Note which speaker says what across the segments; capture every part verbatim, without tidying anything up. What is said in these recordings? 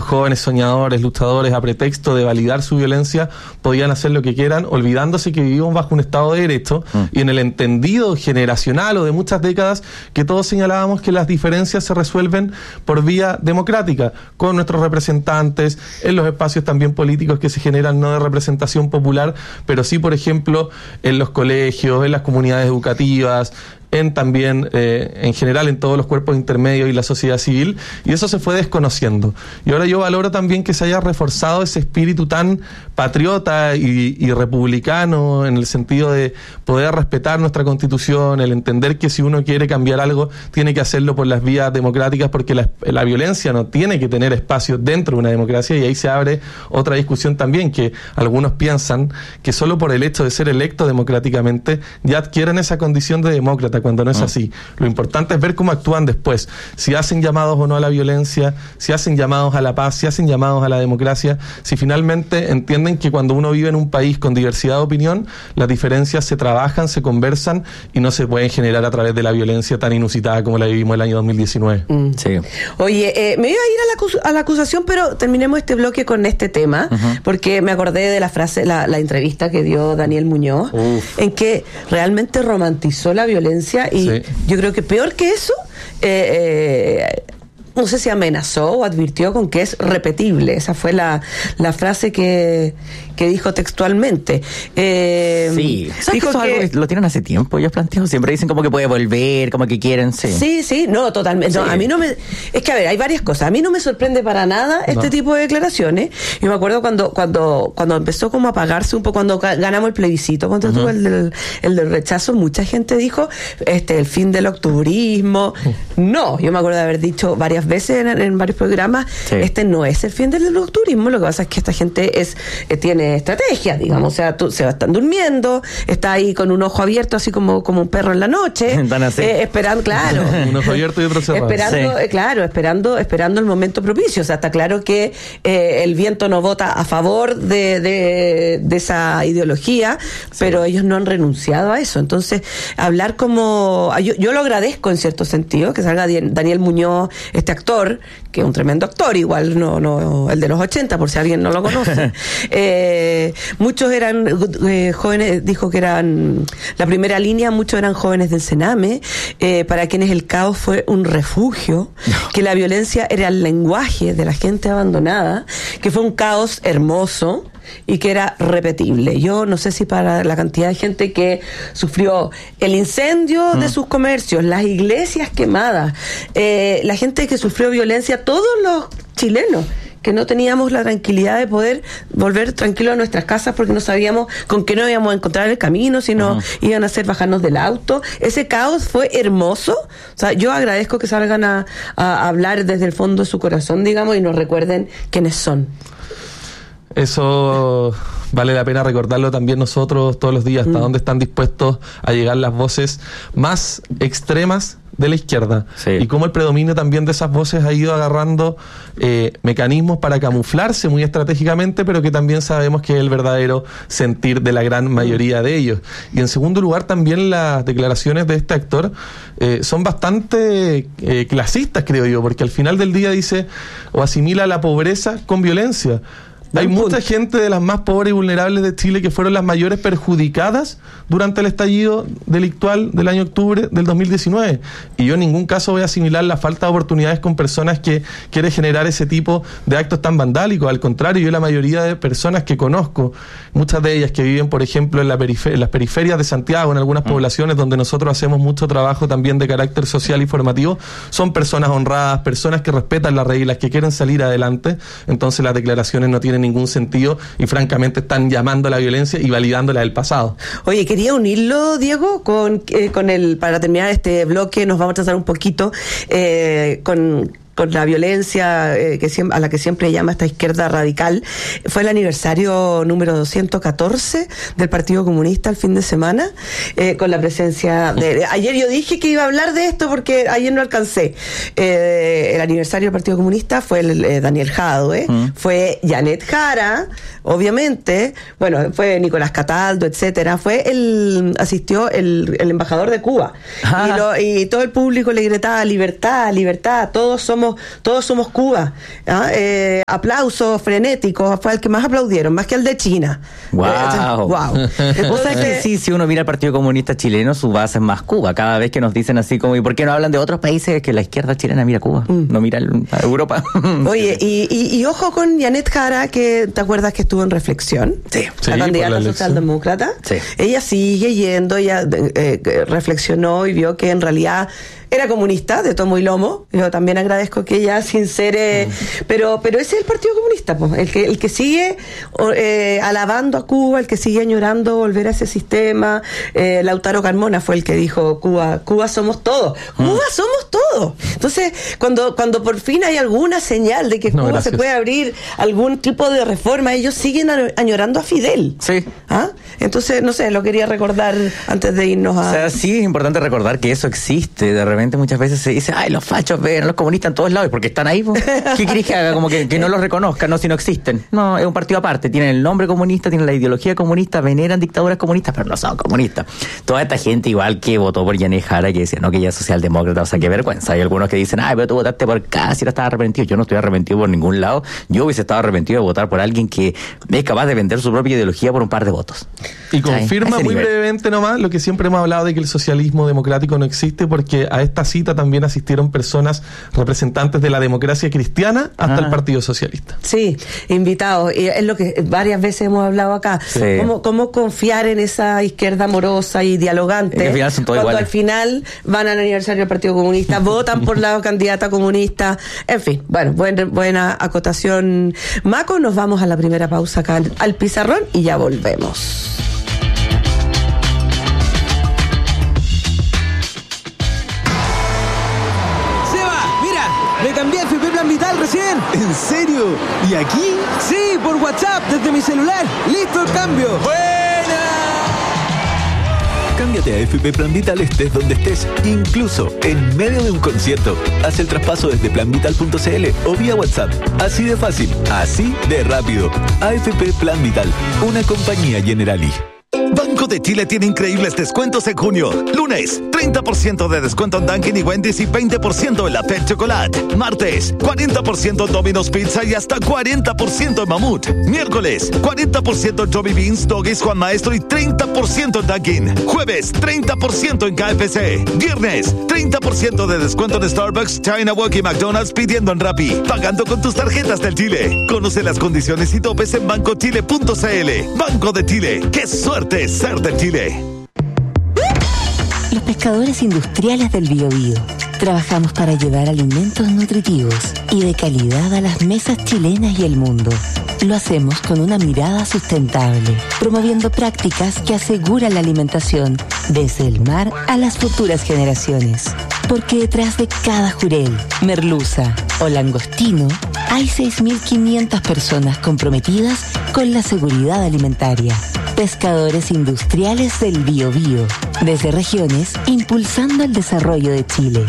Speaker 1: jóvenes soñadores, luchadores, a pretexto de validar su violencia, podían hacer lo que quieran, olvidándose que vivimos bajo un Estado de Derecho mm. y en el entendido generacional o de muchas décadas que todos señalábamos que las diferencias se resuelven por vía democrática, con nuestros representantes, en los espacios también políticos que se generan, no de representación popular, pero sí, por ejemplo, en los colegios, en las comunidades educativas, en también, eh, en general, en todos los cuerpos intermedios y la sociedad civil, y eso se fue desconociendo. Y ahora yo valoro también que se haya reforzado ese espíritu tan patriota y, y republicano, en el sentido de poder respetar nuestra Constitución, el entender que si uno quiere cambiar algo, tiene que hacerlo por las vías democráticas, porque la, la violencia no tiene que tener espacio dentro de una democracia, y ahí se abre otra discusión también, que algunos piensan que solo por el hecho de ser electo democráticamente ya adquieren esa condición de demócrata, cuando no es así. Lo importante es ver cómo actúan después, si hacen llamados o no a la violencia, si hacen llamados a la paz, si hacen llamados a la democracia, si finalmente entienden que cuando uno vive en un país con diversidad de opinión, las diferencias se trabajan, se conversan y no se pueden generar a través de la violencia tan inusitada como la vivimos el año dos mil diecinueve.
Speaker 2: Mm. Sí. Oye, eh, me iba a ir a la, acus- a la acusación, pero terminemos este bloque con este tema, uh-huh. porque me acordé de la frase, la, la entrevista que dio Daniel Muñoz, Uf. en que realmente romantizó la violencia. Y sí. yo creo que peor que eso, eh, eh, no sé si amenazó o advirtió con que es repetible. Esa fue la, la frase que, que dijo textualmente. Eh,
Speaker 3: sí,
Speaker 2: dijo
Speaker 3: eso
Speaker 2: que
Speaker 3: algo, lo tienen hace tiempo ya planteado. Siempre dicen como que puede volver, como que quieren. Sí,
Speaker 2: sí, sí no, totalmente. Sí. No, a mí no me. Es que, a ver, hay varias cosas. A mí no me sorprende para nada este no. tipo de declaraciones. Yo me acuerdo cuando cuando cuando empezó como a apagarse un poco, cuando ganamos el plebiscito, cuando uh-huh. tuvo el del, el del rechazo, mucha gente dijo este el fin del octubrismo. Uh-huh. No, yo me acuerdo de haber dicho varias veces en, en varios programas, sí. este no es el fin del octubrismo. Lo que pasa es que esta gente es eh, tiene estrategia, digamos, o sea, tú, se están durmiendo, está ahí con un ojo abierto, así como, como un perro en la noche, eh, esperando, claro,
Speaker 1: un ojo abierto y otro cerrado,
Speaker 2: esperando, sí. eh, claro, esperando, esperando el momento propicio. O sea, está claro que eh, el viento no vota a favor de, de, de esa ideología, sí. pero ellos no han renunciado a eso. Entonces, hablar como, yo, yo lo agradezco en cierto sentido, que salga Daniel Muñoz, este actor, que es un tremendo actor, igual no, no el de los ochenta, por si alguien no lo conoce. eh, muchos eran eh, jóvenes, dijo que eran la primera línea, muchos eran jóvenes del Sename, eh, para quienes el caos fue un refugio, que la violencia era el lenguaje de la gente abandonada, que fue un caos hermoso y que era repetible. Yo no sé si para la cantidad de gente que sufrió el incendio mm. de sus comercios, las iglesias quemadas, eh, la gente que sufrió violencia, todos los chilenos que no teníamos la tranquilidad de poder volver tranquilos a nuestras casas porque no sabíamos con qué no íbamos a encontrar el camino, si no uh-huh. iban a hacer bajarnos del auto. Ese caos fue hermoso. O sea, yo agradezco que salgan a, a hablar desde el fondo de su corazón, digamos, y nos recuerden quiénes son.
Speaker 1: Eso vale la pena recordarlo también nosotros todos los días, hasta mm. dónde están dispuestos a llegar las voces más extremas de la izquierda, sí. y cómo el predominio también de esas voces ha ido agarrando eh, mecanismos para camuflarse muy estratégicamente, pero que también sabemos que es el verdadero sentir de la gran mayoría de ellos. Y en segundo lugar, también las declaraciones de este actor eh, son bastante eh, clasistas, creo yo, porque al final del día dice o asimila la pobreza con violencia. Hay mucha gente de las más pobres y vulnerables de Chile que fueron las mayores perjudicadas durante el estallido delictual del año octubre del dos mil diecinueve. Y yo en ningún caso voy a asimilar la falta de oportunidades con personas que quieren generar ese tipo de actos tan vandálicos. Al contrario, yo la mayoría de personas que conozco, muchas de ellas que viven, por ejemplo, en, la perifer- en las periferias de Santiago, en algunas mm. poblaciones donde nosotros hacemos mucho trabajo también de carácter social y formativo, son personas honradas, personas que respetan las reglas, que quieren salir adelante. Entonces las declaraciones no tienen ningún sentido y francamente están llamando a la violencia y validándola del pasado.
Speaker 2: Oye, quería unirlo, Diego, con, eh, con el, para terminar este bloque, nos vamos a tratar un poquito eh, con... con la violencia eh, que siempre, a la que siempre llama esta izquierda radical. Fue el aniversario número doscientos catorce del Partido Comunista el fin de semana, eh, con la presencia de... Ayer yo dije que iba a hablar de esto porque ayer no alcancé. Eh, el aniversario del Partido Comunista fue el, eh, Daniel Jadwe, mm. fue Janet Jara, obviamente, bueno, fue Nicolás Cataldo, etcétera. Fue el... asistió el, el embajador de Cuba. Ah. Y, lo, y todo el público le gritaba libertad, libertad, todos somos somos, todos somos Cuba. ¿Ah? Eh, aplausos frenéticos, fue el que más aplaudieron, más que el de China.
Speaker 3: Wow.
Speaker 2: Eh, wow.
Speaker 3: Entonces, que sí, si uno mira el Partido Comunista Chileno, su base es más Cuba. Cada vez que nos dicen así como, ¿y por qué no hablan de otros países? Que la izquierda chilena mira a Cuba, mm. no mira a Europa.
Speaker 2: Oye, y, y, y ojo con Janet Jara, que ¿te acuerdas que estuvo en Reflexión?
Speaker 3: Sí.
Speaker 2: La
Speaker 1: sí,
Speaker 2: candidata socialdemócrata.
Speaker 3: Sí.
Speaker 2: Ella sigue yendo, ella eh, reflexionó y vio que en realidad era comunista de tomo y lomo. Yo también agradezco que ella sincere, mm. pero pero ese es el Partido Comunista, pues, el que el que sigue eh, alabando a Cuba, el que sigue añorando volver a ese sistema. eh, Lautaro Carmona fue el que dijo Cuba, Cuba somos todos, Cuba mm. somos todos. Entonces, cuando cuando por fin hay alguna señal de que
Speaker 1: no,
Speaker 2: Cuba
Speaker 1: gracias.
Speaker 2: se puede abrir algún tipo de reforma, ellos siguen añorando a Fidel.
Speaker 3: Sí.
Speaker 2: ¿Ah? Entonces, no sé, lo quería recordar antes de irnos a...
Speaker 3: O sea, sí es importante recordar que eso existe. De repente muchas veces se dice, ay, los fachos ven, los comunistas en todos lados, porque están ahí. ¿Pues? ¿Qué querés que haga? Como que, que no los reconozcan, no, si no existen. No, es un partido aparte. Tienen el nombre comunista, tienen la ideología comunista, veneran dictaduras comunistas, pero no son comunistas. Toda esta gente igual que votó por Janet Jara, que decía, no, que ella es socialdemócrata, o sea, qué vergüenza. Hay algunos que dicen, ay, pero tú votaste por casi, no estás arrepentido. Yo no estoy arrepentido por ningún lado. Yo hubiese estado arrepentido de votar por alguien que es capaz de vender su propia ideología por un par de votos.
Speaker 1: Y confirma muy nivel. brevemente nomás lo que siempre hemos hablado de que el socialismo democrático no existe, porque a esta cita también asistieron personas representantes de la democracia cristiana hasta ah. el Partido Socialista.
Speaker 2: Sí, invitados. Y es lo que varias veces hemos hablado acá.
Speaker 3: Sí.
Speaker 2: ¿Cómo, cómo confiar en esa izquierda amorosa y dialogante
Speaker 3: al final son todos
Speaker 2: cuando
Speaker 3: iguales.
Speaker 2: Al final van al aniversario del Partido Comunista, votan por la candidata comunista? En fin, bueno, buen, buena acotación, Maco. Nos vamos a la primera pausa acá al, al pizarrón y ya volvemos.
Speaker 4: Me cambié a F P Plan Vital recién.
Speaker 5: ¿En serio? ¿Y aquí?
Speaker 4: Sí, por WhatsApp, desde mi celular. ¡Listo el cambio!
Speaker 5: ¡Buena! Cámbiate a F P Plan Vital estés donde estés, incluso en medio de un concierto. Haz el traspaso desde plan vital punto c l o vía WhatsApp. Así de fácil, así de rápido. A F P Plan Vital, una compañía Generali.
Speaker 6: Banco de Chile tiene increíbles descuentos en junio. Lunes, treinta por ciento de descuento en Dunkin' y Wendy's y veinte por ciento en la Pet Chocolate. Martes, cuarenta por ciento en Domino's Pizza y hasta cuarenta por ciento en Mamut. Miércoles, cuarenta por ciento en Johnny Beans, Doggies, Juan Maestro y treinta por ciento en Dunkin'. Jueves, treinta por ciento en K F C. Viernes, treinta por ciento de descuento en Starbucks, China Walk y McDonald's pidiendo en Rappi. Pagando con tus tarjetas del Chile. Conoce las condiciones y topes en banco chile punto c l. Banco de Chile. ¡Qué suerte ser de Chile!
Speaker 7: Los pescadores industriales del Biobío trabajamos para llevar alimentos nutritivos y de calidad a las mesas chilenas y el mundo. Lo hacemos con una mirada sustentable, promoviendo prácticas que aseguran la alimentación desde el mar a las futuras generaciones. Porque detrás de cada jurel, merluza o langostino hay seis mil quinientas personas comprometidas con la seguridad alimentaria. Pescadores industriales del Biobío, desde regiones impulsando el desarrollo de Chile.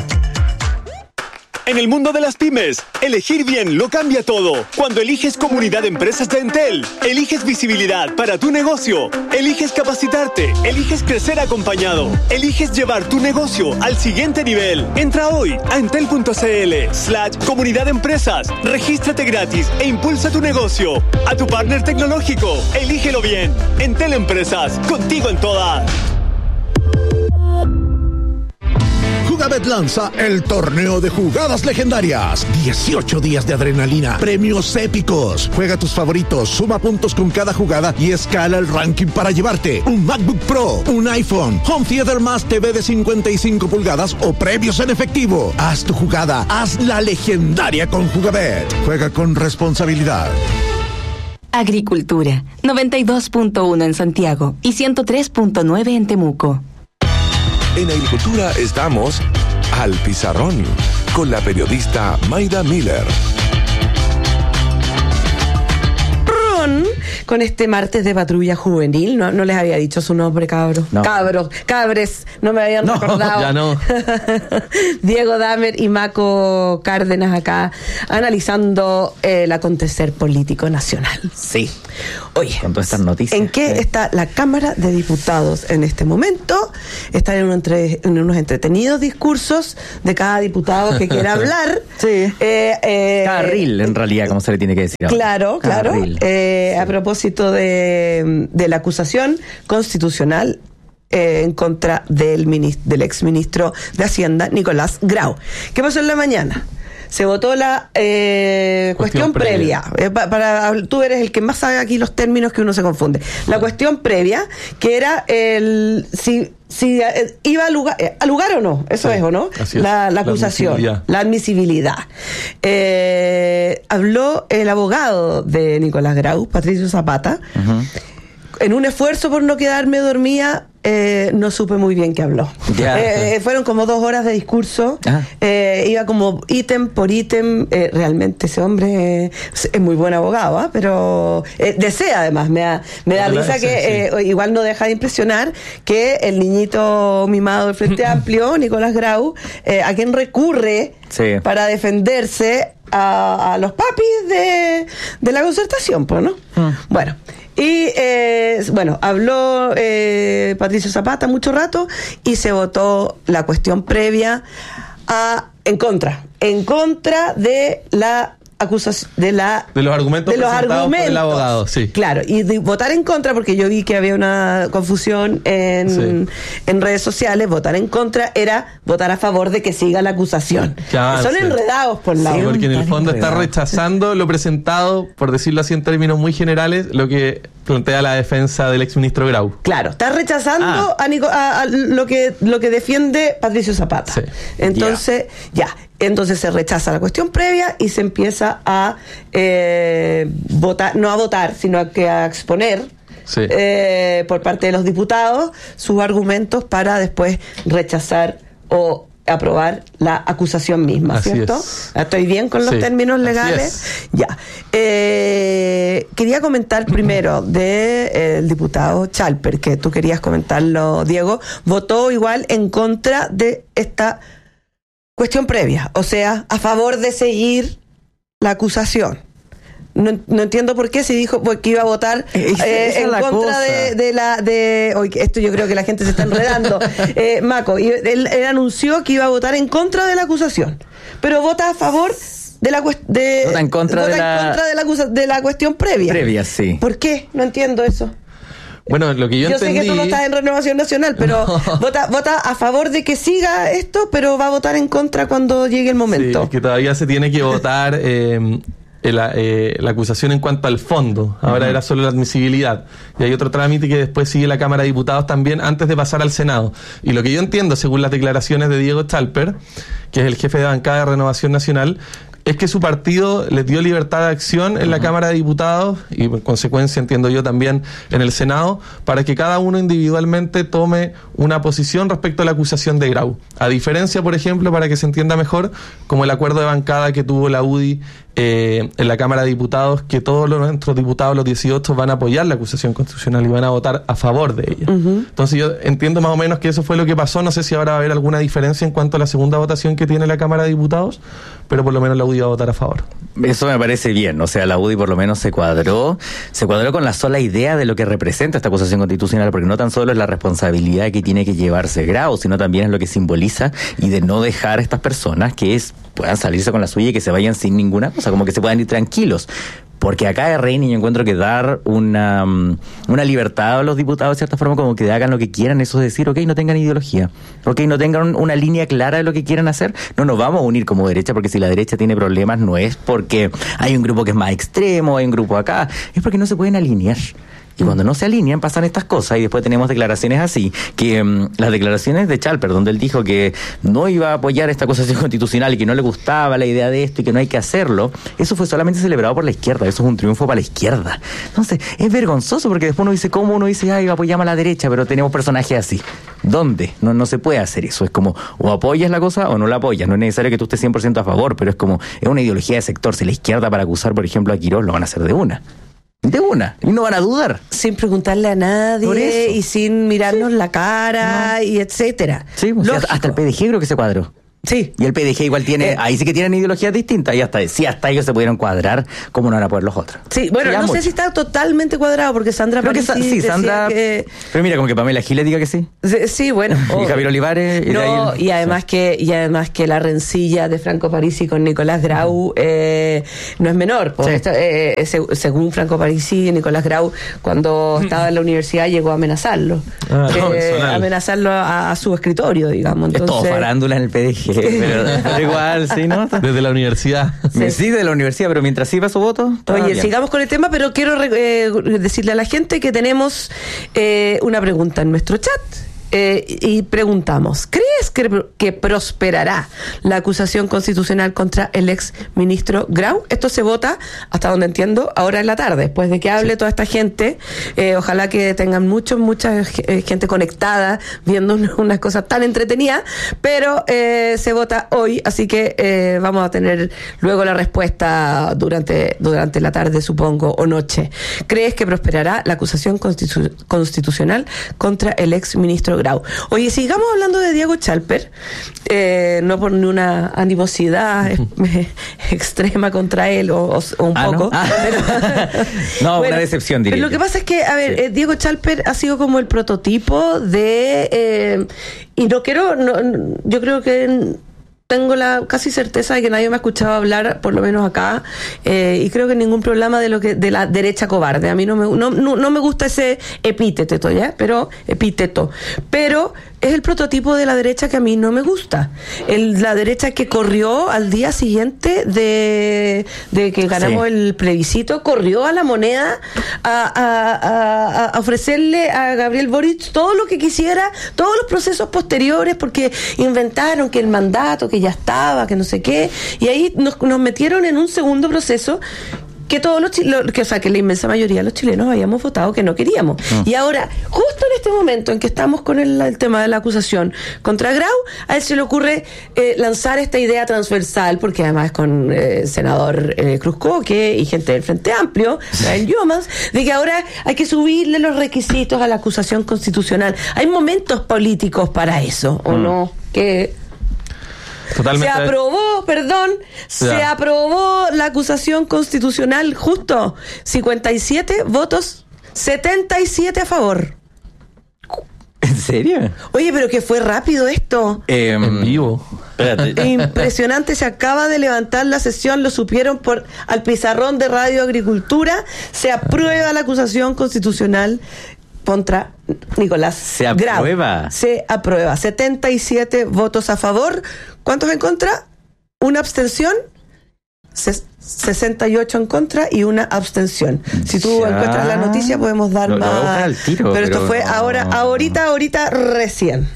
Speaker 8: En el mundo de las pymes, elegir bien lo cambia todo. Cuando eliges Comunidad de Empresas de Entel, eliges visibilidad para tu negocio, eliges capacitarte, eliges crecer acompañado, eliges llevar tu negocio al siguiente nivel. Entra hoy a entel punto c l slash comunidad de empresas, regístrate gratis e impulsa tu negocio. A tu partner tecnológico, elígelo bien. Entel Empresas, contigo en todas.
Speaker 9: Jugabet lanza el torneo de jugadas legendarias. dieciocho días de adrenalina, premios épicos. Juega tus favoritos, suma puntos con cada jugada y escala el ranking para llevarte un MacBook Pro, un iPhone, Home Theater más T V de cincuenta y cinco pulgadas o premios en efectivo. Haz tu jugada, haz la legendaria con Jugabet. Juega con responsabilidad.
Speaker 7: Agricultura, noventa y dos punto uno en Santiago y ciento tres punto nueve en Temuco.
Speaker 10: En Agricultura estamos al pizarrón con la periodista Mayda Miller.
Speaker 2: con este martes de patrulla juvenil. No, no les había dicho su nombre, cabros.
Speaker 3: No.
Speaker 2: Cabros, cabres, no me habían
Speaker 1: No,
Speaker 2: recordado.
Speaker 1: ya no.
Speaker 2: Diego Damer y Maco Cárdenas acá analizando el acontecer político nacional.
Speaker 3: Sí.
Speaker 2: Oye,
Speaker 3: con todas estas noticias.
Speaker 2: ¿en qué
Speaker 3: sí.
Speaker 2: está la Cámara de Diputados en este momento? Están en, un entre, en unos entretenidos discursos de cada diputado que quiera hablar.
Speaker 3: Sí.
Speaker 2: Eh, eh,
Speaker 3: Carril, en realidad, como se le tiene que decir ahora.
Speaker 2: Claro, claro. Eh, sí. A propósito de, de la acusación constitucional eh, en contra del, minist- del exministro de Hacienda, Nicolás Grau. ¿Qué pasó en la mañana? Se votó la eh, cuestión, cuestión previa. previa. Eh, pa, para, tú eres el que más sabe aquí los términos que uno se confunde. La cuestión previa, que era el si si eh, iba a lugar, eh, a lugar o no, eso sí, es o no,
Speaker 1: así es.
Speaker 2: La, la acusación, la admisibilidad. La admisibilidad. Eh, habló el abogado de Nicolás Grau, Patricio Zapata. Uh-huh. En un esfuerzo por no quedarme dormida, eh, no supe muy bien qué habló. Yeah. Eh, fueron como dos horas de discurso. Ah. Eh, iba como ítem por ítem. Eh, realmente ese hombre eh, es muy buen abogado, ¿eh? Pero eh, desea además. Me da, me da risa que eh, igual no deja de impresionar que el niñito mimado del Frente Amplio, Nicolás Grau, eh, a quien recurre sí. para defenderse a, a los papis de, de la concertación, pues, ¿no? Mm. Bueno. Y, eh, bueno, habló eh, Patricio Zapata mucho rato y se votó la cuestión previa a, en contra, en contra de la acusación, de la...
Speaker 1: De los argumentos
Speaker 2: de los
Speaker 1: presentados
Speaker 2: argumentos,
Speaker 1: por el abogado, sí.
Speaker 2: Claro, y de votar en contra, porque yo vi que había una confusión en, sí. en redes sociales, votar en contra era votar a favor de que siga la acusación. Son sí. enredados por la...
Speaker 1: Sí, porque en el fondo está rechazando lo presentado, por decirlo así en términos muy generales, lo que plantea la defensa del exministro Grau.
Speaker 2: Claro, está rechazando ah. a, Nico, a, a lo que lo que defiende Patricio Zapata. Sí. Entonces, ya. ya. Entonces se rechaza la cuestión previa y se empieza a eh, votar, no a votar, sino a, que a exponer sí. eh, por parte de los diputados sus argumentos para después rechazar o aprobar la acusación misma,
Speaker 1: así
Speaker 2: ¿cierto?
Speaker 1: Es.
Speaker 2: ¿Estoy bien con los sí, términos legales? Ya. Eh, quería comentar primero del de, eh, diputado Chalper, que tú querías comentarlo, Diego. Votó igual en contra de esta cuestión previa, o sea, a favor de seguir la acusación. No, no entiendo por qué, si dijo que iba a votar eh, eh, en contra de, de la... de hoy esto yo creo que la gente se está enredando. eh, Maco, y él, él anunció que iba a votar en contra de la acusación, pero vota a favor de la de,
Speaker 3: vota en contra,
Speaker 2: vota
Speaker 3: de, la...
Speaker 2: en contra de, la acusa, de la cuestión previa.
Speaker 3: Previa, sí.
Speaker 2: ¿Por qué? No entiendo eso.
Speaker 1: Bueno, lo que yo,
Speaker 2: yo
Speaker 1: entendí...
Speaker 2: sé que tú no estás en Renovación Nacional, pero no. vota, vota a favor de que siga esto, pero va a votar en contra cuando llegue el momento.
Speaker 1: Sí, es que todavía se tiene que votar eh, la, eh, la acusación en cuanto al fondo. Ahora uh-huh. era solo la admisibilidad. Y hay otro trámite que después sigue la Cámara de Diputados también antes de pasar al Senado. Y lo que yo entiendo, según las declaraciones de Diego Chalper, que es el jefe de bancada de Renovación Nacional, es que su partido les dio libertad de acción en uh-huh. la Cámara de Diputados y por consecuencia entiendo yo también en el Senado para que cada uno individualmente tome una posición respecto a la acusación de Grau. A diferencia, por ejemplo, para que se entienda mejor, como el acuerdo de bancada que tuvo la U D I eh, en la Cámara de Diputados, que todos los, nuestros diputados, los dieciocho, van a apoyar la acusación constitucional y van a votar a favor de ella. Uh-huh. Entonces yo entiendo más o menos que eso fue lo que pasó. No sé si ahora va a haber alguna diferencia en cuanto a la segunda votación que tiene la Cámara de Diputados, pero por lo menos la U D I va a votar a favor.
Speaker 3: Eso me parece bien, o sea, la U D I por lo menos se cuadró, se cuadró con la sola idea de lo que representa esta acusación constitucional, porque no tan solo es la responsabilidad que tiene que llevarse Grau, sino también es lo que simboliza y de no dejar a estas personas que es, puedan salirse con la suya y que se vayan sin ninguna cosa, como que se puedan ir tranquilos. Porque acá de Reina yo encuentro que dar una, una libertad a los diputados de cierta forma, como que hagan lo que quieran, eso es decir, ok, no tengan ideología, ok, no tengan una línea clara de lo que quieran hacer, no nos vamos a unir como derecha, porque si la derecha tiene problemas no es porque hay un grupo que es más extremo, hay un grupo acá, es porque no se pueden alinear. Y cuando no se alinean pasan estas cosas y después tenemos declaraciones así, que um, las declaraciones de Chalper, donde él dijo que no iba a apoyar esta acusación constitucional y que no le gustaba la idea de esto y que no hay que hacerlo, eso fue solamente celebrado por la izquierda, eso es un triunfo para la izquierda. Entonces, es vergonzoso porque después uno dice, ¿cómo uno dice, ay, apoyamos a la derecha, pero tenemos personajes así? ¿Dónde? No, no se puede hacer eso, es como, o apoyas la cosa o no la apoyas, no es necesario que tú estés cien por ciento a favor, pero es como, es una ideología de sector, si la izquierda para acusar, por ejemplo, a Quirós lo van a hacer de una. De una. Y no van a dudar.
Speaker 2: Sin preguntarle a nadie y sin mirarnos sí. la cara no. y etcétera.
Speaker 3: Sí, pues, hasta, hasta el P D G creo que se cuadró.
Speaker 2: Sí.
Speaker 3: Y el P D G igual tiene, eh, ahí sí que tienen ideologías distintas y hasta si hasta ellos se pudieron cuadrar, ¿cómo no van a poder los otros?
Speaker 2: Sí, bueno, sí, no mucho. sé si está totalmente cuadrado porque Sandra
Speaker 3: Creo Parisi que sa- sí, Sandra que... Pero mira, como que Pamela Giles diga que sí.
Speaker 2: Sí, sí bueno.
Speaker 3: Oh. Y Javier Olivares. Y,
Speaker 2: no, el... y además sí. que y además que la rencilla de Franco Parisi con Nicolás Grau eh, no es menor. Sí. Esto, eh, se, según Franco Parisi, Nicolás Grau, cuando estaba en la universidad, llegó a amenazarlo. Ah, eh, no, amenazarlo a, a su escritorio, digamos. Entonces...
Speaker 3: Es todo farándula en el P D G, pero... Igual, sí, ¿no?
Speaker 1: Desde la universidad.
Speaker 3: Sí, sí de la universidad, pero mientras sirva su voto.
Speaker 2: Oye,
Speaker 3: bien.
Speaker 2: Sigamos con el tema, pero quiero eh, decirle a la gente que tenemos eh, una pregunta en nuestro chat. Eh, y preguntamos, ¿crees que, que prosperará la acusación constitucional contra el ex ministro Grau? Esto se vota, hasta donde entiendo, ahora en la tarde, después de que hable sí. toda esta gente. Eh, ojalá que tengan mucho, mucha gente conectada viendo unas cosas tan entretenidas, pero eh, se vota hoy, así que eh, vamos a tener luego la respuesta durante, durante la tarde, supongo, o noche. ¿Crees que prosperará la acusación constitu- constitucional contra el ex ministro Grau? Oye, sigamos hablando de Diego Chalper, eh, no por una animosidad eh, extrema contra él o, o, o un
Speaker 3: ah,
Speaker 2: poco.
Speaker 3: No, ah. pero, no bueno, una decepción, diría.
Speaker 2: Pero lo que pasa es que, a ver, sí. eh, Diego Chalper ha sido como el prototipo de... Eh, y no quiero... No, yo creo que... Tengo la casi certeza de que nadie me ha escuchado hablar, por lo menos acá, eh, y creo que ningún problema de lo que de la derecha cobarde. A mí no me no, no, no me gusta ese epíteto, ¿ya? Pero epíteto. Pero es el prototipo de la derecha que a mí no me gusta. El, la derecha que corrió al día siguiente de, de que ganamos sí. el plebiscito, corrió a la Moneda a, a, a, a ofrecerle a Gabriel Boric todo lo que quisiera, todos los procesos posteriores, porque inventaron que el mandato, que ya estaba, que no sé qué, y ahí nos, nos metieron en un segundo proceso que todos los chilenos, que, o sea, que la inmensa mayoría de los chilenos habíamos votado que no queríamos. Mm. Y ahora, justo en este momento en que estamos con el, el tema de la acusación contra Grau, a él se le ocurre eh, lanzar esta idea transversal, porque además con el eh, senador eh, Cruz Coque y gente del Frente Amplio, Rael Llomas, de que ahora hay que subirle los requisitos a la acusación constitucional. Hay momentos políticos para eso, ¿o mm. no? Que... Totalmente. Se aprobó, perdón, ya. se aprobó la acusación constitucional justo, cincuenta y siete votos, setenta y siete a favor.
Speaker 3: ¿En serio?
Speaker 2: Oye, pero que fue rápido esto.
Speaker 3: Eh, en vivo.
Speaker 2: Espérate. Impresionante, se acaba de levantar la sesión, lo supieron por al pizarrón de Radio Agricultura, se aprueba la acusación constitucional contra Nicolás
Speaker 3: Se aprueba.
Speaker 2: Grau. Se aprueba. setenta y siete votos a favor. ¿Cuántos en contra? Una abstención. Se, sesenta y ocho en contra y una abstención. Si tú ya. encuentras la noticia podemos dar
Speaker 3: lo,
Speaker 2: más.
Speaker 3: Lo tiro,
Speaker 2: pero, pero esto fue
Speaker 3: no.
Speaker 2: ahora, ahorita, ahorita, recién.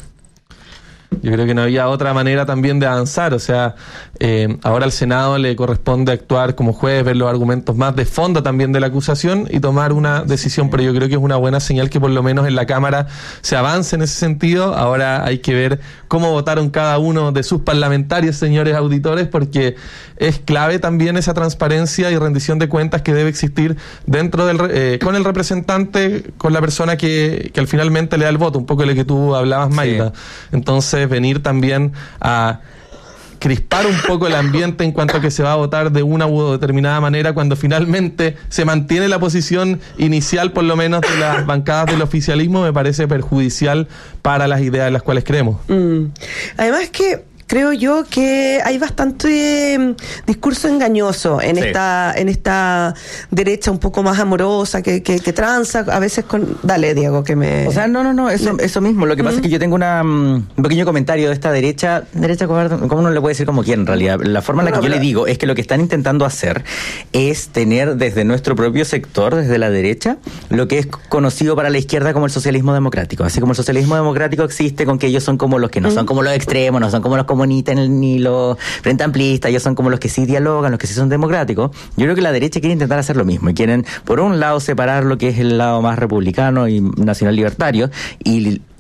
Speaker 1: Yo creo que no había otra manera también de avanzar, o sea, eh, ahora al Senado le corresponde actuar como juez, ver los argumentos más de fondo también de la acusación y tomar una decisión, pero yo creo que es una buena señal que por lo menos en la Cámara se avance en ese sentido. Ahora hay que ver cómo votaron cada uno de sus parlamentarios, señores auditores, porque es clave también esa transparencia y rendición de cuentas que debe existir dentro del eh, con el representante, con la persona que, que al finalmente le da el voto, un poco de lo que tú hablabas, Mayra. Sí. Entonces, venir también a crispar un poco el ambiente en cuanto a que se va a votar de una u determinada manera cuando finalmente se mantiene la posición inicial, por lo menos de las bancadas del oficialismo, me parece perjudicial para las ideas en las cuales creemos.
Speaker 2: Mm. Además que creo yo que hay bastante eh, discurso engañoso en sí. esta en esta derecha un poco más amorosa que, que, que tranza a veces con... Dale, Diego, que me...
Speaker 3: O sea, no, no, no, eso, eso mismo. Lo que pasa mm. es que yo tengo una, um, un pequeño comentario de esta derecha, derecha cobarde, ¿cómo uno le puede decir como quién en realidad? La forma en la no, que yo le digo es que lo que están intentando hacer es tener desde nuestro propio sector, desde la derecha, lo que es conocido para la izquierda como el socialismo democrático. Así como el socialismo democrático existe con que ellos son como los que no mm. son como los extremos, no son como los comunistas, ni los frente amplistas, ellos son como los que sí dialogan, los que sí son democráticos. Yo creo que la derecha quiere intentar hacer lo mismo y quieren, por un lado, separar lo que es el lado más republicano y nacional libertario y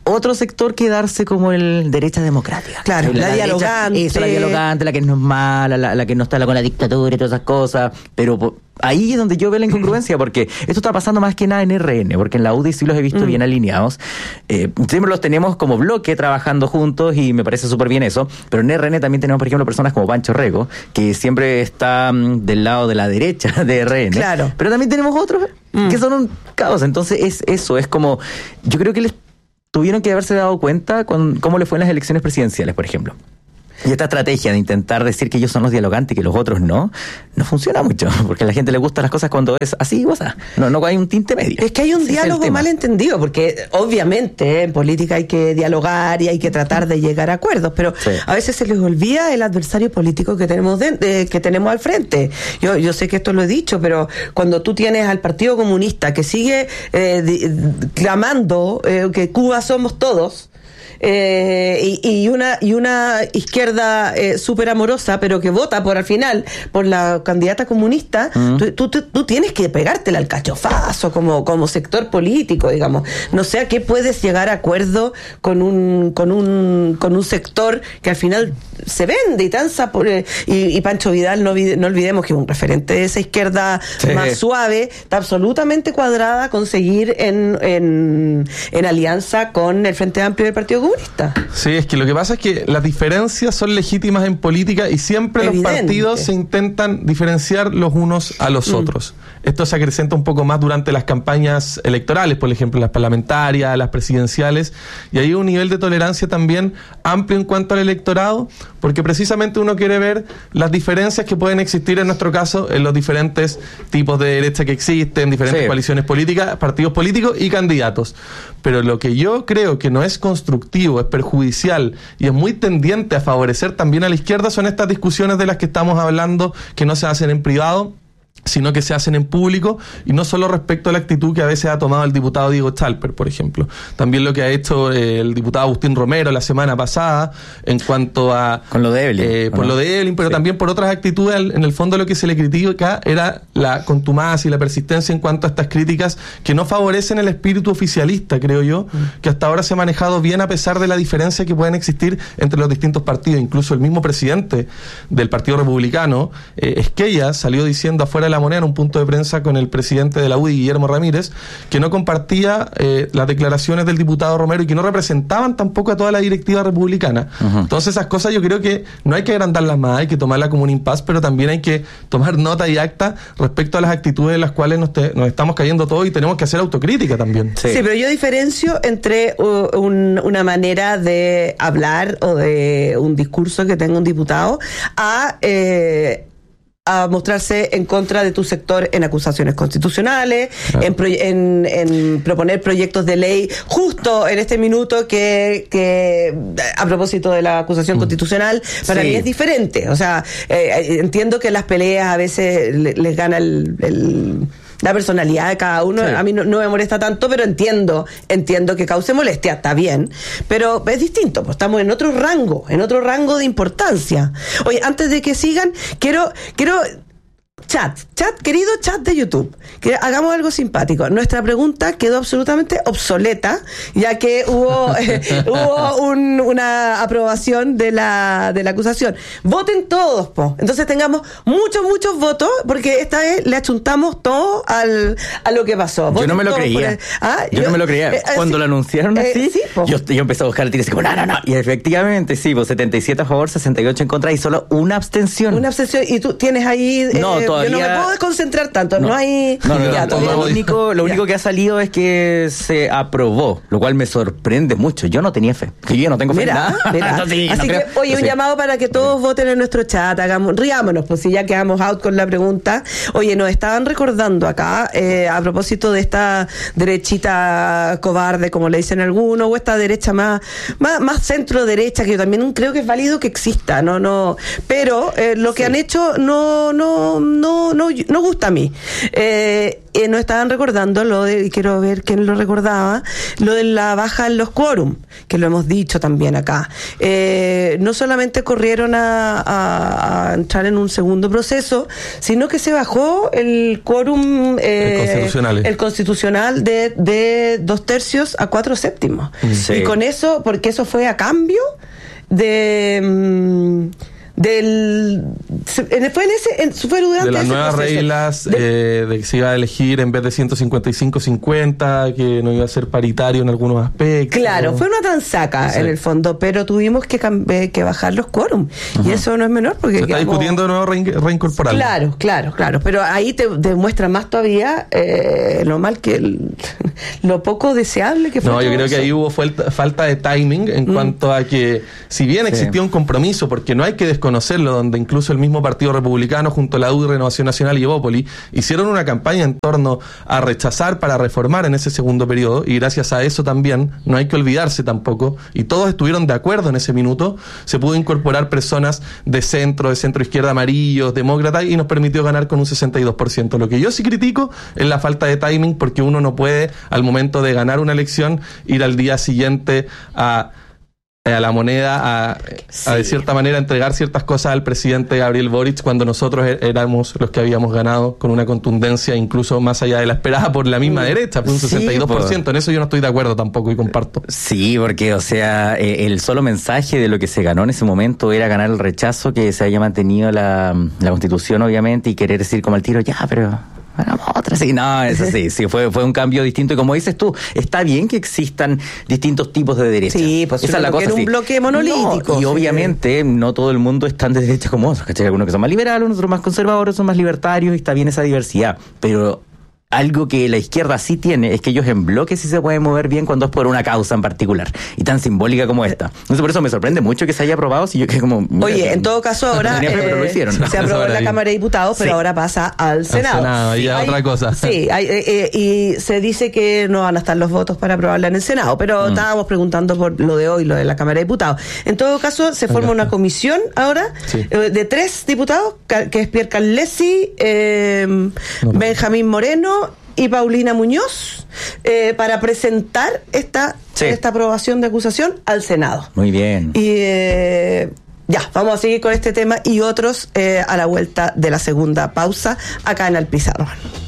Speaker 3: otro sector quedarse como el derecha democrática.
Speaker 2: Claro, la, la dialogante.
Speaker 3: Derecha, eso, la dialogante, la que no es mala, la, la que no está con la dictadura y todas esas cosas, pero ahí es donde yo veo la incongruencia, porque esto está pasando más que nada en R N, porque en la U D I sí los he visto mm. bien alineados. Eh, siempre los tenemos como bloque trabajando juntos y me parece súper bien eso, pero en R N también tenemos, por ejemplo, personas como Pancho Rego, que siempre está um, del lado de la derecha de R N.
Speaker 2: Claro.
Speaker 3: Pero también tenemos otros mm. que son un caos. Entonces es eso, es como, yo creo que les tuvieron que haberse dado cuenta con cómo le fue en las elecciones presidenciales, por ejemplo. Y esta estrategia de intentar decir que ellos son los dialogantes y que los otros no, no funciona mucho, porque a la gente le gustan las cosas cuando es así, o sea, no, no hay un tinte medio.
Speaker 2: Es que hay un Ese diálogo mal entendido, porque obviamente en política hay que dialogar y hay que tratar de llegar a acuerdos, pero sí. a veces se les olvida el adversario político que tenemos de, de, que tenemos al frente. Yo, yo sé que esto lo he dicho, pero cuando tú tienes al Partido Comunista que sigue eh, de, clamando eh, que Cuba somos todos, Eh, y, y una y una izquierda eh, súper amorosa, pero que vota por al final por la candidata comunista, uh-huh. tú, tú, tú, tú tienes que pegártela al cachofazo como, como sector político, digamos. No sé a qué puedes llegar a acuerdo con un con un con un sector que al final se vende y danza por, eh, y, y Pancho Vidal, no, no olvidemos que es un referente de esa izquierda sí. más suave, está absolutamente cuadrada a conseguir en, en, en alianza con el Frente Amplio del Partido Comunista.
Speaker 1: Sí, es que lo que pasa es que las diferencias son legítimas en política y siempre Evidente. Los partidos se intentan diferenciar los unos a los mm. otros. Esto se acrecenta un poco más durante las campañas electorales, por ejemplo, las parlamentarias, las presidenciales, y hay un nivel de tolerancia también amplio en cuanto al electorado, porque precisamente uno quiere ver las diferencias que pueden existir en nuestro caso en los diferentes tipos de derecha que existen, diferentes sí. coaliciones políticas, partidos políticos y candidatos. Pero lo que yo creo que no es constructivo, es perjudicial y es muy tendiente a favorecer también a la izquierda son estas discusiones de las que estamos hablando, que no se hacen en privado, sino que se hacen en público, y no solo respecto a la actitud que a veces ha tomado el diputado Diego Chalper, por ejemplo. También lo que ha hecho eh, el diputado Agustín Romero la semana pasada en cuanto a...
Speaker 3: Con lo de Evelyn.
Speaker 1: Eh, por no? lo de Evelyn, pero sí. también por otras actitudes. En el fondo lo que se le critica era la contumacia y la persistencia en cuanto a estas críticas que no favorecen el espíritu oficialista, creo yo, mm. que hasta ahora se ha manejado bien a pesar de la diferencia que pueden existir entre los distintos partidos. Incluso el mismo presidente del Partido Republicano, eh, Esquella, salió diciendo afuera de La Moneda en un punto de prensa con el presidente de la U D I, Guillermo Ramírez, que no compartía eh, las declaraciones del diputado Romero y que no representaban tampoco a toda la directiva republicana. Uh-huh. Entonces esas cosas yo creo que no hay que agrandarlas más, hay que tomarlas como un impas, pero también hay que tomar nota y acta respecto a las actitudes en las cuales nos, te, nos estamos cayendo todos y tenemos que hacer autocrítica también.
Speaker 2: Sí, sí pero yo diferencio entre uh, un, una manera de hablar o de un discurso que tenga un diputado a... Eh, a mostrarse en contra de tu sector en acusaciones constitucionales, claro. en, pro, en, en proponer proyectos de ley justo en este minuto que, que a propósito de la acusación mm. constitucional, para sí. mí es diferente. O sea, eh, entiendo que las peleas a veces les, les gana el... el la personalidad de cada uno, sí. a mí no, no me molesta tanto, pero entiendo, entiendo que cause molestia, está bien, pero es distinto, pues estamos en otro rango, en otro rango de importancia. Oye, antes de que sigan, quiero, quiero chat, chat, querido chat de YouTube, que hagamos algo simpático. Nuestra pregunta quedó absolutamente obsoleta, ya que hubo eh, hubo un, una aprobación de la de la acusación. Voten todos, po. Entonces tengamos muchos, muchos votos, porque esta vez le achuntamos todo al, a lo que pasó.
Speaker 3: Voten yo no me lo creía. El, ¿ah? yo, yo no me lo creía. Eh, Cuando sí, lo anunciaron así, eh, sí, yo, yo empecé a buscar el tiro así como, no, no, no. Y efectivamente, sí, pues setenta y siete a favor, sesenta y ocho en contra y solo una abstención.
Speaker 2: Una abstención. Y tú tienes ahí... Eh,
Speaker 3: no, todavía...
Speaker 2: Yo no me puedo desconcentrar tanto, no, no hay...
Speaker 3: No, no, ya, no, no, lo único, lo único que ha salido es que se aprobó, lo cual me sorprende mucho. Yo no tenía fe, que yo no tengo fe
Speaker 2: mira,
Speaker 3: en nada.
Speaker 2: Mira. sí, Así no que, creo. oye, un sí. llamado para que todos voten en nuestro chat, hagamos, riámonos, pues si ya quedamos out con la pregunta. Oye, nos estaban recordando acá, eh, a propósito de esta derechita cobarde, como le dicen algunos, o esta derecha más, más, más centro-derecha, que yo también creo que es válido que exista, no, no, pero eh, lo que sí. han hecho no, no, no no, no, no gusta a mí. Eh, eh, nos estaban recordando lo de, y quiero ver quién lo recordaba, lo de la baja en los quórum, que lo hemos dicho también acá. Eh, no solamente corrieron a, a, a entrar en un segundo proceso, sino que se bajó el quórum eh,
Speaker 1: el constitucional,
Speaker 2: el constitucional de, de dos tercios a cuatro séptimos.
Speaker 3: Sí.
Speaker 2: Y con eso, porque eso fue a cambio de... Mmm, del fue en ese en, fue durante
Speaker 1: de las
Speaker 2: ese
Speaker 1: nuevas
Speaker 2: proceso.
Speaker 1: reglas
Speaker 2: de,
Speaker 1: eh, de que se iba a elegir en vez de ciento cincuenta y cinco cincuenta, que no iba a ser paritario en algunos aspectos.
Speaker 2: Claro, fue una transaca sí. en el fondo, pero tuvimos que cambi- que bajar los quórum. Uh-huh. Y eso no es menor porque
Speaker 1: se está
Speaker 2: quedamos...
Speaker 1: discutiendo de nuevo rein- reincorporarlo.
Speaker 2: Claro, claro, claro, pero ahí te demuestra más todavía eh, lo mal que el, lo poco deseable que fue.
Speaker 1: No, yo creo
Speaker 2: eso.
Speaker 1: que ahí hubo falta, falta de timing en mm. cuanto a que si bien sí. existía un compromiso, porque no hay que desconocerlo, donde incluso el mismo Partido Republicano junto a la U D I, Renovación Nacional y Evópoli hicieron una campaña en torno a rechazar para reformar en ese segundo periodo, y gracias a eso también, no hay que olvidarse tampoco, y todos estuvieron de acuerdo en ese minuto, se pudo incorporar personas de centro, de centro izquierda, amarillos, demócratas, y nos permitió ganar con un sesenta y dos por ciento. Lo que yo sí critico es la falta de timing, porque uno no puede al momento de ganar una elección ir al día siguiente a a la moneda, a,
Speaker 2: sí.
Speaker 1: a de cierta manera entregar ciertas cosas al presidente Gabriel Boric, cuando nosotros éramos los que habíamos ganado con una contundencia incluso más allá de la esperada por la misma mm. derecha, por un sí, sesenta y dos por ciento. Por... En eso yo no estoy de acuerdo tampoco y comparto.
Speaker 3: Sí, porque, o sea, eh, el solo mensaje de lo que se ganó en ese momento era ganar el rechazo, que se haya mantenido la, la Constitución, obviamente, y querer decir como al tiro, ya, pero... hagamos otra, sí, no, eso sí, sí, fue, fue un cambio distinto, y como dices tú, está bien que existan distintos tipos de derecha.
Speaker 2: Sí, pues
Speaker 3: esa es la cosa.
Speaker 2: Era un
Speaker 3: sí.
Speaker 2: bloque monolítico.
Speaker 3: No, y
Speaker 2: sí.
Speaker 3: obviamente no todo el mundo está de derecha como otros, ¿cachai? Algunos que son más liberales, otros más conservadores, son más libertarios, y está bien esa diversidad, pero... algo que la izquierda sí tiene es que ellos en bloque sí se pueden mover bien cuando es por una causa en particular, y tan simbólica como esta. Entonces por eso me sorprende mucho que se haya aprobado, si yo que como...
Speaker 2: Oye, que, en todo caso ahora eh,
Speaker 3: pero lo hicieron, ¿no?
Speaker 2: se aprobó en la Cámara de Diputados, pero sí. ahora pasa al Senado.
Speaker 1: Al Senado, y
Speaker 2: sí,
Speaker 1: a
Speaker 2: hay,
Speaker 1: otra cosa.
Speaker 2: Sí, hay, eh, eh, y se dice que no van a estar los votos para aprobarla en el Senado, pero mm. estábamos preguntando por lo de hoy, lo de la Cámara de Diputados. En todo caso, se forma una comisión ahora sí. eh, de tres diputados, que es Pierre Carlesi, eh, no, Benjamín Moreno y Paulina Muñoz, eh, para presentar esta, sí. esta aprobación de acusación al Senado.
Speaker 3: Muy bien.
Speaker 2: Y eh, ya, vamos a seguir con este tema y otros eh, a la vuelta de la segunda pausa acá en el Pizarrón.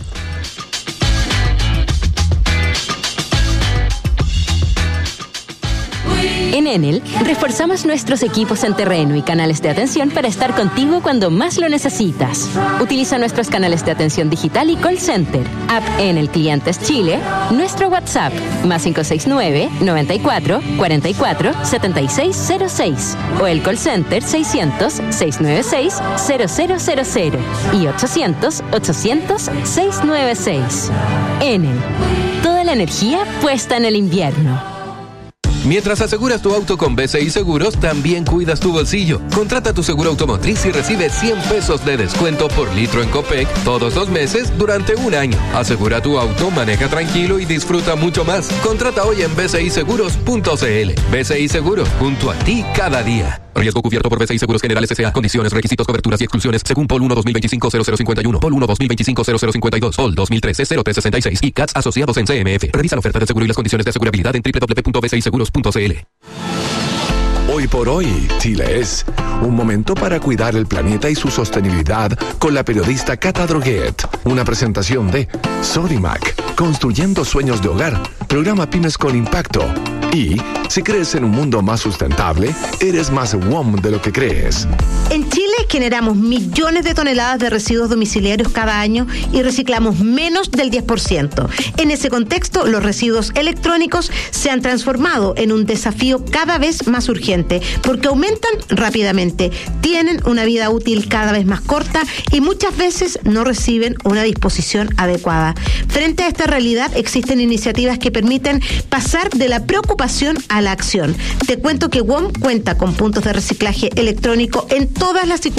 Speaker 11: En Enel, reforzamos nuestros equipos en terreno y canales de atención para estar contigo cuando más lo necesitas. Utiliza nuestros canales de atención digital y call center, app Enel Clientes Chile, nuestro WhatsApp, más cinco seis nueve, noventa y cuatro, cuarenta y cuatro, setenta y seis cero seis, o el call center seiscientos, seiscientos noventa y seis, cero cero cero cero y ochocientos, ochocientos, seiscientos noventa y seis. Enel, toda la energía puesta en el invierno.
Speaker 10: Mientras aseguras tu auto con B C I Seguros, también cuidas tu bolsillo. Contrata tu seguro automotriz y recibe cien pesos de descuento por litro en Copec todos los meses durante un año. Asegura tu auto, maneja tranquilo y disfruta mucho más. Contrata hoy en b c i seguros punto c l. B C I Seguros, junto a ti cada día. Riesgo cubierto por B C I Seguros Generales S A. Condiciones, requisitos, coberturas y exclusiones según P O L uno dos mil veinticinco cero cero cincuenta y uno, P O L uno dos mil veinticinco cero cero cincuenta y dos, P O L dos mil trece cero tres sesenta y seis y C A T S asociados en C M F. Revisa la oferta de seguro y las condiciones de asegurabilidad en doble u doble u doble u punto b c i seguros punto c l. Hoy por hoy, Chile es un momento para cuidar el planeta y su sostenibilidad con la periodista Cata Droguet. Una presentación de Sodimac, construyendo sueños de hogar, programa Pymes con Impacto. Y si crees en un mundo más sustentable, eres más W O M de lo que crees.
Speaker 12: En Chile generamos millones de toneladas de residuos domiciliarios cada año y reciclamos menos del diez por ciento. En ese contexto, los residuos electrónicos se han transformado en un desafío cada vez más urgente porque aumentan rápidamente, tienen una vida útil cada vez más corta y muchas veces no reciben una disposición adecuada. Frente a esta realidad, existen iniciativas que permiten pasar de la preocupación a la acción. Te cuento que W O M cuenta con puntos de reciclaje electrónico en todas las circunstancias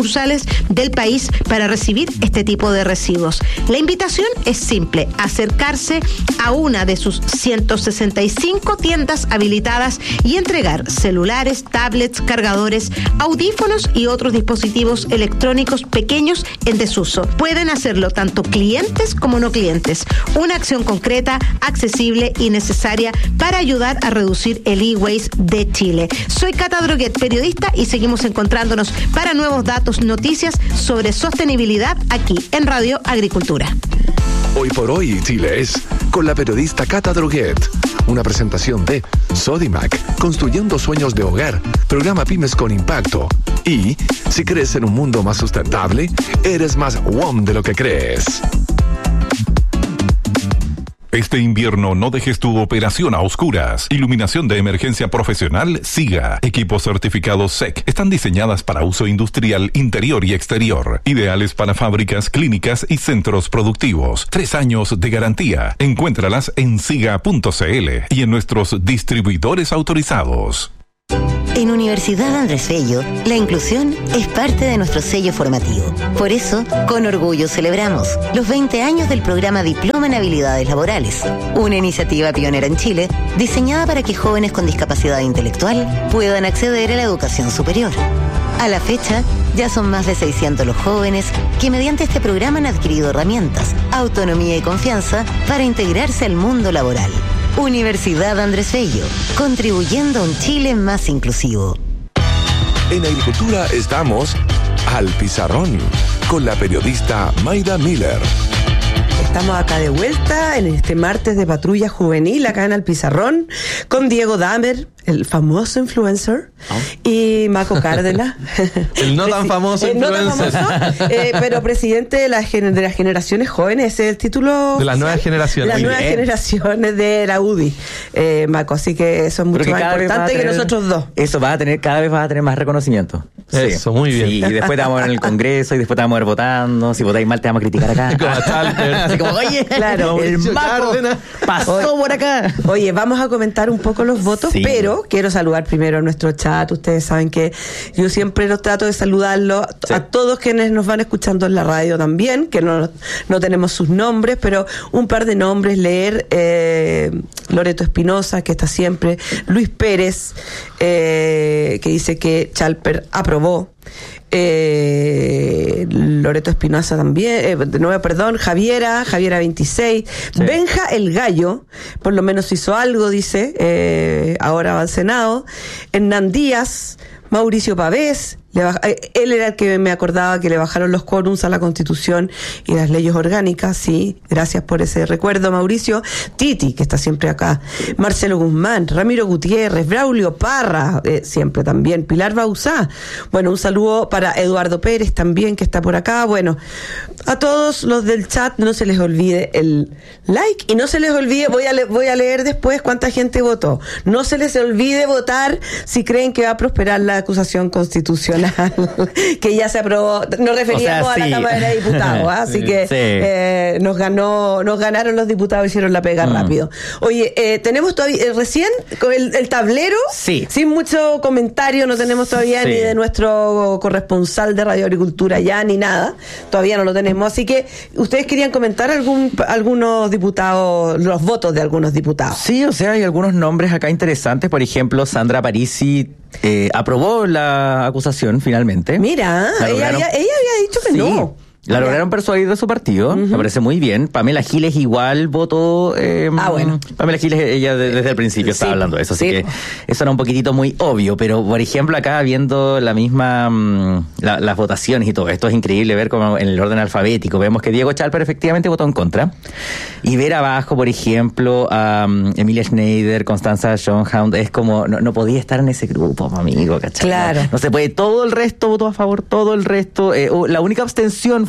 Speaker 12: sucursales del país para recibir este tipo de residuos. La invitación es simple: acercarse a una de sus ciento sesenta y cinco tiendas habilitadas y entregar celulares, tablets, cargadores, audífonos y otros dispositivos electrónicos pequeños en desuso. Pueden hacerlo tanto clientes como no clientes. Una acción concreta, accesible y necesaria para ayudar a reducir el e-waste de Chile. Soy Cata Droguet, periodista, y seguimos encontrándonos para nuevos datos, noticias sobre sostenibilidad aquí en Radio Agricultura.
Speaker 13: Hoy por hoy, Chile es con la periodista Cata Droguet. Una presentación de Sodimac, construyendo sueños de hogar, programa Pymes con Impacto. Y si crees en un mundo más sustentable, eres más W O M de lo que crees.
Speaker 14: Este invierno no dejes tu operación a oscuras. Iluminación de emergencia profesional SIGA. Equipos certificados S E C. Están diseñadas para uso industrial interior y exterior. Ideales para fábricas, clínicas y centros productivos. Tres años de garantía. Encuéntralas en siga punto c l y en nuestros distribuidores autorizados.
Speaker 15: En Universidad Andrés Bello, la inclusión es parte de nuestro sello formativo. Por eso, con orgullo celebramos los veinte años del programa Diploma en Habilidades Laborales, una iniciativa pionera en Chile, diseñada para que jóvenes con discapacidad intelectual puedan acceder a la educación superior. A la fecha, ya son más de seiscientos los jóvenes que mediante este programa han adquirido herramientas, autonomía y confianza para integrarse al mundo laboral. Universidad Andrés Bello, contribuyendo a un Chile más inclusivo.
Speaker 13: En Agricultura estamos al pizarrón con la periodista Mayra Miller.
Speaker 2: Estamos acá de vuelta en este martes de patrulla juvenil acá en Al Pizarrón con Diego Damer, el famoso influencer, oh. y Maco Cárdenas.
Speaker 1: El no tan famoso
Speaker 2: el
Speaker 1: influencer.
Speaker 2: No tan famoso, eh, pero presidente de, la, de las generaciones jóvenes, ese es el título.
Speaker 1: De las nuevas generaciones.
Speaker 2: De las nuevas bien. generaciones de la U D I, eh, Maco. Así que eso es mucho más importante tener, que nosotros dos.
Speaker 3: Eso va a tener, cada vez va a tener más reconocimiento.
Speaker 1: Eso, sí. Muy bien.
Speaker 3: Sí, y después te vamos a ver en el Congreso y después te vamos a ver votando. Si votáis mal, te vamos a criticar acá.
Speaker 1: Como
Speaker 3: Así como, oye, claro, el Maco pasó
Speaker 2: oye,
Speaker 3: por acá.
Speaker 2: Oye, vamos a comentar un poco los votos, sí. pero quiero saludar primero a nuestro chat. Ustedes saben que yo siempre los trato de saludarlos sí. a todos quienes nos van escuchando en la radio también, que no, no tenemos sus nombres, pero un par de nombres leer. Eh, Loreto Espinosa, que está siempre. Luis Pérez, eh, que dice que Chalper aprobó. Eh, Loreto Espinosa también, eh, de nuevo, perdón, Javiera, Javiera veintiséis, sí. Benja el Gallo, por lo menos hizo algo, dice, eh, ahora va al Senado. Hernán Díaz, Mauricio Pavés, le baja, eh, él era el que me acordaba que le bajaron los quórums a la Constitución y las leyes orgánicas, sí, gracias por ese recuerdo, Mauricio. Titi, que está siempre acá, Marcelo Guzmán, Ramiro Gutiérrez, Braulio Parra, eh, siempre también, Pilar Bauzá, bueno, un saludo para Eduardo Pérez también, que está por acá. Bueno, a todos los del chat, no se les olvide el like y no se les olvide, voy a, le, voy a leer después cuánta gente votó, no se les olvide votar si creen que va a prosperar la acusación constitucional que ya se aprobó, nos referíamos o sea, sí. a la Cámara de Diputados, ¿eh? así que sí. eh, nos ganó, nos ganaron los diputados, hicieron la pega mm. rápido. Oye, eh, tenemos todavía eh, recién con el, el tablero,
Speaker 3: sí.
Speaker 2: sin mucho comentario, no tenemos todavía sí. ni de nuestro corresponsal de Radio Agricultura ya ni nada, todavía no lo tenemos, así que ustedes querían comentar algún algunos diputados, los votos de algunos diputados.
Speaker 3: Sí, o sea, hay algunos nombres acá interesantes, por ejemplo, Sandra Parisi eh, aprobó la acusación finalmente.
Speaker 2: Mira, ella, lograron... ella, ella había dicho que sí. no.
Speaker 3: La lograron persuadir de su partido, uh-huh. me parece muy bien. Pamela Giles igual votó... Eh,
Speaker 2: ah, bueno.
Speaker 3: Pamela Giles, ella de, desde el principio sí. estaba hablando de eso, así sí. que eso era un poquitito muy obvio. Pero, por ejemplo, acá viendo la misma... La, las votaciones y todo esto, es increíble ver como en el orden alfabético vemos que Diego Chalper efectivamente votó en contra. Y ver abajo, por ejemplo, a um, Emilia Schneider, Constanza Schoenhound, es como... No, no podía estar en ese grupo, amigo, ¿cachai?
Speaker 2: Claro.
Speaker 3: No, no se puede. Todo el resto votó a favor, todo el resto. Eh, la única abstención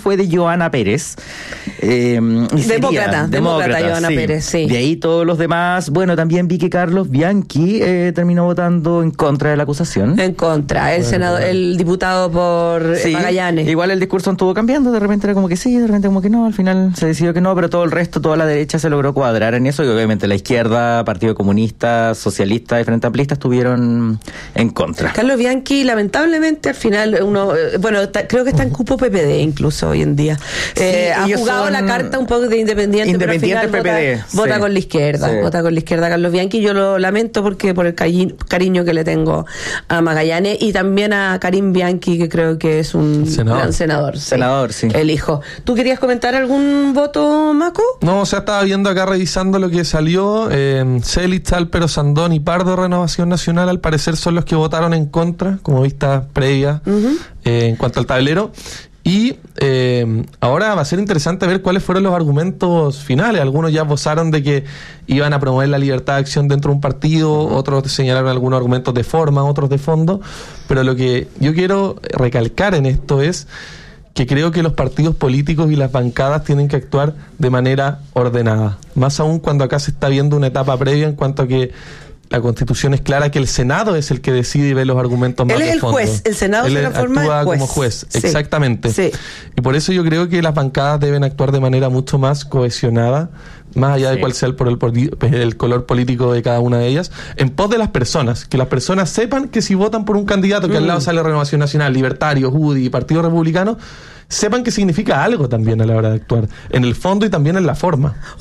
Speaker 3: fue de Joana Pérez. Eh, y sería,
Speaker 2: demócrata, demócrata Joana
Speaker 3: sí.
Speaker 2: Pérez, sí.
Speaker 3: De ahí todos los demás, bueno, también vi que Carlos Bianchi eh, terminó votando en contra de la acusación.
Speaker 2: En contra, el
Speaker 3: bueno,
Speaker 2: senador,
Speaker 3: bueno.
Speaker 2: el diputado por
Speaker 3: Sí,
Speaker 2: Magallanes.
Speaker 3: Igual el discurso estuvo cambiando, de repente era como que sí, de repente como que no, al final se decidió que no, pero todo el resto, toda la derecha se logró cuadrar en eso y obviamente la izquierda, Partido Comunista, Socialista y Frente Amplista estuvieron en contra.
Speaker 2: Carlos Bianchi, lamentablemente, al final, uno, eh, bueno, ta, creo que está en cupo P P D incluso hoy en día. Eh,
Speaker 3: Sí,
Speaker 2: ha jugado la carta un poco de independiente,
Speaker 3: Independiente
Speaker 2: pero al final
Speaker 3: P P D,
Speaker 2: vota, vota
Speaker 3: sí.
Speaker 2: con la izquierda,
Speaker 3: Sí.
Speaker 2: vota con la izquierda Carlos Bianchi. Yo lo lamento porque por el cari- cariño que le tengo a Magallanes y también a Karim Bianchi, que creo que es un
Speaker 1: Senador.
Speaker 2: gran senador. Sí.
Speaker 3: Senador, sí.
Speaker 2: El hijo. ¿Tú querías comentar algún voto, Maco?
Speaker 1: No, o sea, estaba viendo acá revisando lo que salió. Eh, Celis, Talpero, Sandón y Pardo, Renovación Nacional, al parecer son los que votaron en contra, como vista previa
Speaker 2: Uh-huh.
Speaker 1: eh, en cuanto al tablero. Y eh, ahora va a ser interesante ver cuáles fueron los argumentos finales. Algunos ya vozaron de que iban a promover la libertad de acción dentro de un partido, otros señalaron algunos argumentos de forma, otros de fondo. Pero lo que yo quiero recalcar en esto es que creo que los partidos políticos y las bancadas tienen que actuar de manera ordenada. Más aún cuando acá se está viendo una etapa previa en cuanto a que la Constitución es clara que el Senado es el que decide y ve los argumentos más
Speaker 2: Él es
Speaker 1: de
Speaker 2: el
Speaker 1: fondo.
Speaker 2: juez, el Senado
Speaker 1: Él
Speaker 2: se transforma en
Speaker 1: actúa
Speaker 2: juez.
Speaker 1: como juez,
Speaker 2: Sí.
Speaker 1: exactamente.
Speaker 2: Sí.
Speaker 1: Y por eso yo creo que las bancadas deben actuar de manera mucho más cohesionada, más allá de
Speaker 3: Sí.
Speaker 1: cuál sea el, por el, por el color político de cada una de ellas, en pos de las personas, que las personas sepan que si votan por un candidato que
Speaker 2: Mm.
Speaker 1: al lado sale Renovación Nacional, Libertario, U D I y Partido Republicano, sepan que significa algo también a la hora de actuar, en el fondo y también en la forma.